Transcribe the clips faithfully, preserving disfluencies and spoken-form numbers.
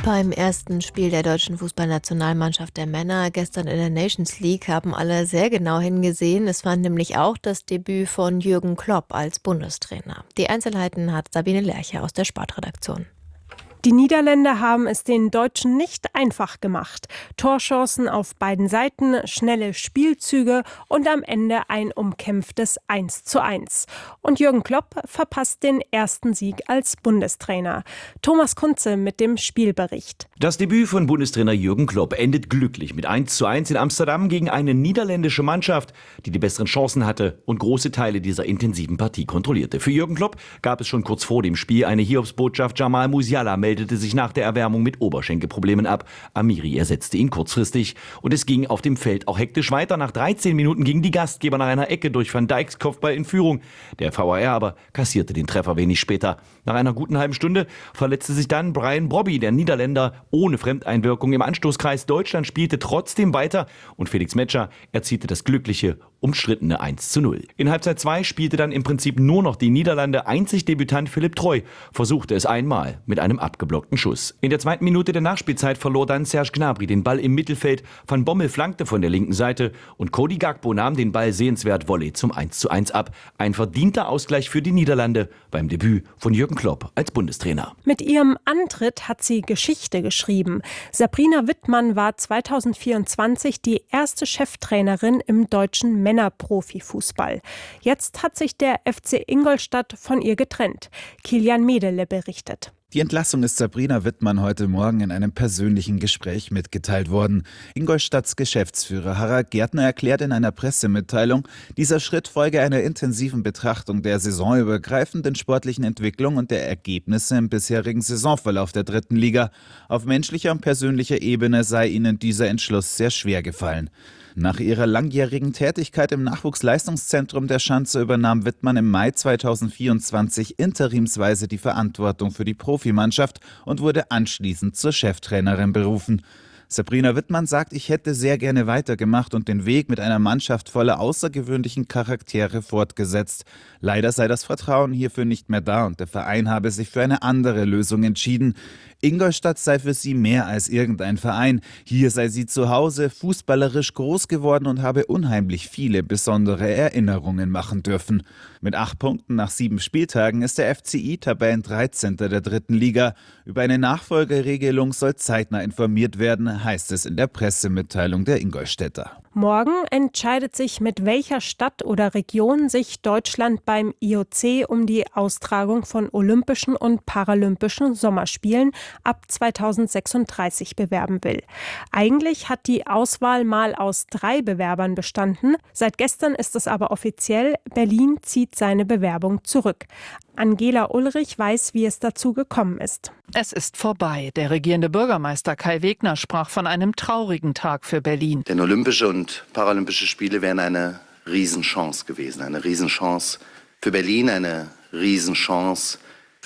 Beim ersten Spiel der deutschen Fußballnationalmannschaft der Männer gestern in der Nations League haben alle sehr genau hingesehen. Es war nämlich auch das Debüt von Jürgen Klopp als Bundestrainer. Die Einzelheiten hat Sabine Lerche aus der Sportredaktion. Die Niederländer haben es den Deutschen nicht einfach gemacht. Torchancen auf beiden Seiten, schnelle Spielzüge und am Ende ein umkämpftes eins zu eins. Und Jürgen Klopp verpasst den ersten Sieg als Bundestrainer. Thomas Kunze mit dem Spielbericht. Das Debüt von Bundestrainer Jürgen Klopp endet glücklich mit eins zu eins in Amsterdam gegen eine niederländische Mannschaft, die die besseren Chancen hatte und große Teile dieser intensiven Partie kontrollierte. Für Jürgen Klopp gab es schon kurz vor dem Spiel eine Hiobsbotschaft. Jamal Musiala meldete sich nach der Erwärmung mit Oberschenkelproblemen ab. Amiri ersetzte ihn kurzfristig und es ging auf dem Feld auch hektisch weiter. Nach dreizehn Minuten gingen die Gastgeber nach einer Ecke durch Van Dijks Kopfball in Führung. Der V A R aber kassierte den Treffer wenig später. Nach einer guten halben Stunde verletzte sich dann Brian Brobby, der Niederländer, ohne Fremdeinwirkung im Anstoßkreis. Deutschland spielte trotzdem weiter und Felix Metscher erzielte das glückliche, umstrittene eins zu null. In Halbzeit zwei spielte dann im Prinzip nur noch die Niederlande. Einzig Debütant Philipp Treu versuchte es einmal mit einem abgeblockten Schuss. In der zweiten Minute der Nachspielzeit verlor dann Serge Gnabry den Ball im Mittelfeld. Van Bommel flankte von der linken Seite und Cody Gakpo nahm den Ball sehenswert Volley zum eins zu eins ab. Ein verdienter Ausgleich für die Niederlande beim Debüt von Jürgen Klopp als Bundestrainer. Mit ihrem Antritt hat sie Geschichte geschrieben. Sabrina Wittmann war zweitausendvierundzwanzig die erste Cheftrainerin im deutschen Männerprofifußball. Jetzt hat sich der F C Ingolstadt von ihr getrennt. Kilian Medele berichtet. Die Entlassung ist Sabrina Wittmann heute Morgen in einem persönlichen Gespräch mitgeteilt worden. Ingolstadts Geschäftsführer Harald Gärtner erklärt in einer Pressemitteilung, dieser Schritt folge einer intensiven Betrachtung der saisonübergreifenden sportlichen Entwicklung und der Ergebnisse im bisherigen Saisonverlauf der dritten Liga. Auf menschlicher und persönlicher Ebene sei ihnen dieser Entschluss sehr schwer gefallen. Nach ihrer langjährigen Tätigkeit im Nachwuchsleistungszentrum der Schanze übernahm Wittmann im Mai zweitausendvierundzwanzig interimsweise die Verantwortung für die Profimannschaft und wurde anschließend zur Cheftrainerin berufen. Sabrina Wittmann sagt, ich hätte sehr gerne weitergemacht und den Weg mit einer Mannschaft voller außergewöhnlichen Charaktere fortgesetzt. Leider sei das Vertrauen hierfür nicht mehr da und der Verein habe sich für eine andere Lösung entschieden. Ingolstadt sei für sie mehr als irgendein Verein. Hier sei sie zu Hause, fußballerisch groß geworden und habe unheimlich viele besondere Erinnerungen machen dürfen. Mit acht Punkten nach sieben Spieltagen ist der F C I Tabellendreizehnter der dritten Liga. Über eine Nachfolgeregelung soll zeitnah informiert werden, heißt es in der Pressemitteilung der Ingolstädter. Morgen entscheidet sich, mit welcher Stadt oder Region sich Deutschland beim I O C um die Austragung von Olympischen und Paralympischen Sommerspielen ab zweitausendsechsunddreißig bewerben will. Eigentlich hat die Auswahl mal aus drei Bewerbern bestanden. Seit gestern ist es aber offiziell, Berlin zieht seine Bewerbung zurück. Angela Ulrich weiß, wie es dazu gekommen ist. Es ist vorbei. Der regierende Bürgermeister Kai Wegner sprach von einem traurigen Tag für Berlin. Denn Olympische und Paralympische Spiele wären eine Riesenchance gewesen. Eine Riesenchance für Berlin, eine Riesenchance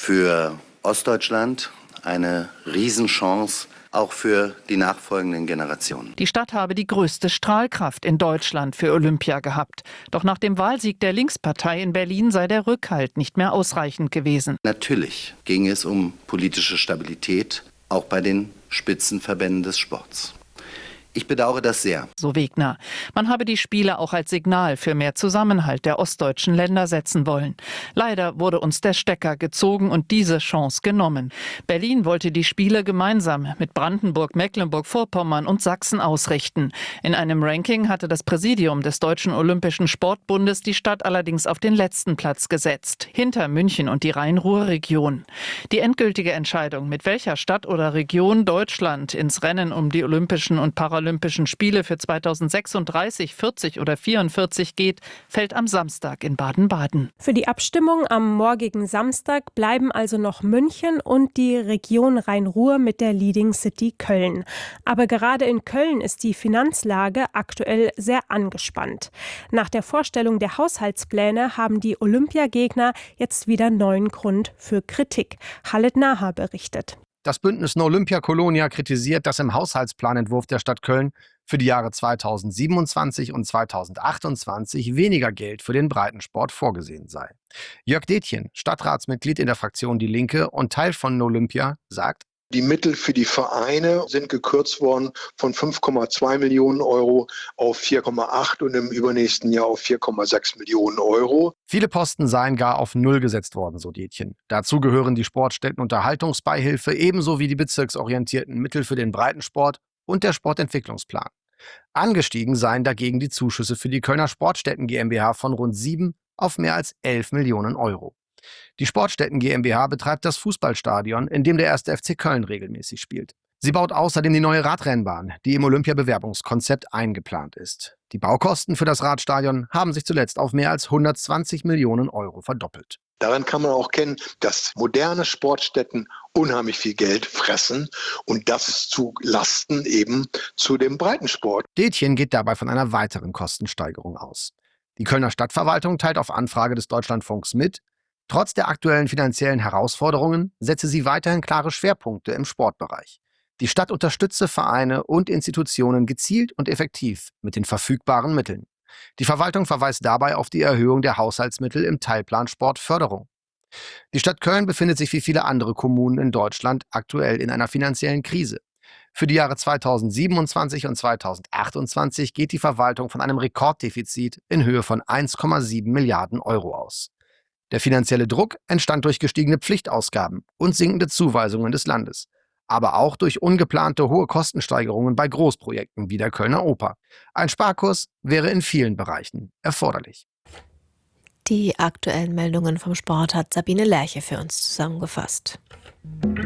für Ostdeutschland, eine Riesenchance auch für die nachfolgenden Generationen. Die Stadt habe die größte Strahlkraft in Deutschland für Olympia gehabt. Doch nach dem Wahlsieg der Linkspartei in Berlin sei der Rückhalt nicht mehr ausreichend gewesen. Natürlich ging es um politische Stabilität, auch bei den Spitzenverbänden des Sports. Ich bedauere das sehr. So Wegner. Man habe die Spiele auch als Signal für mehr Zusammenhalt der ostdeutschen Länder setzen wollen. Leider wurde uns der Stecker gezogen und diese Chance genommen. Berlin wollte die Spiele gemeinsam mit Brandenburg, Mecklenburg-Vorpommern und Sachsen ausrichten. In einem Ranking hatte das Präsidium des Deutschen Olympischen Sportbundes die Stadt allerdings auf den letzten Platz gesetzt, hinter München und die Rhein-Ruhr-Region. Die endgültige Entscheidung, mit welcher Stadt oder Region Deutschland ins Rennen um die Olympischen und Paralympischen Olympischen Spiele für zweitausendsechsunddreißig, vierzig oder vierundvierzig geht, fällt am Samstag in Baden-Baden. Für die Abstimmung am morgigen Samstag bleiben also noch München und die Region Rhein-Ruhr mit der Leading City Köln. Aber gerade in Köln ist die Finanzlage aktuell sehr angespannt. Nach der Vorstellung der Haushaltspläne haben die Olympiagegner jetzt wieder neuen Grund für Kritik. Khaled Naha berichtet. Das Bündnis No Olympia Colonia kritisiert, dass im Haushaltsplanentwurf der Stadt Köln für die Jahre zweitausendsiebenundzwanzig und zweitausendachtundzwanzig weniger Geld für den Breitensport vorgesehen sei. Jörg Detjen, Stadtratsmitglied in der Fraktion Die Linke und Teil von No Olympia, sagt: Die Mittel für die Vereine sind gekürzt worden von fünf Komma zwei Millionen Euro auf vier Komma acht und im übernächsten Jahr auf vier Komma sechs Millionen Euro. Viele Posten seien gar auf Null gesetzt worden, so Detjen. Dazu gehören die Sportstätten-Unterhaltungsbeihilfe ebenso wie die bezirksorientierten Mittel für den Breitensport und der Sportentwicklungsplan. Angestiegen seien dagegen die Zuschüsse für die Kölner Sportstätten GmbH von rund sieben auf mehr als elf Millionen Euro. Die Sportstätten GmbH betreibt das Fußballstadion, in dem der erste F C Köln regelmäßig spielt. Sie baut außerdem die neue Radrennbahn, die im Olympia-Bewerbungskonzept eingeplant ist. Die Baukosten für das Radstadion haben sich zuletzt auf mehr als hundertzwanzig Millionen Euro verdoppelt. Daran kann man auch kennen, dass moderne Sportstätten unheimlich viel Geld fressen und das zu Lasten eben zu dem Breitensport. Detjen geht dabei von einer weiteren Kostensteigerung aus. Die Kölner Stadtverwaltung teilt auf Anfrage des Deutschlandfunks mit, trotz der aktuellen finanziellen Herausforderungen setze sie weiterhin klare Schwerpunkte im Sportbereich. Die Stadt unterstütze Vereine und Institutionen gezielt und effektiv mit den verfügbaren Mitteln. Die Verwaltung verweist dabei auf die Erhöhung der Haushaltsmittel im Teilplan Sportförderung. Die Stadt Köln befindet sich wie viele andere Kommunen in Deutschland aktuell in einer finanziellen Krise. Für die Jahre zweitausendsiebenundzwanzig und zweitausendachtundzwanzig geht die Verwaltung von einem Rekorddefizit in Höhe von eins Komma sieben Milliarden Euro aus. Der finanzielle Druck entstand durch gestiegene Pflichtausgaben und sinkende Zuweisungen des Landes, aber auch durch ungeplante hohe Kostensteigerungen bei Großprojekten wie der Kölner Oper. Ein Sparkurs wäre in vielen Bereichen erforderlich. Die aktuellen Meldungen vom Sport hat Sabine Lerche für uns zusammengefasst.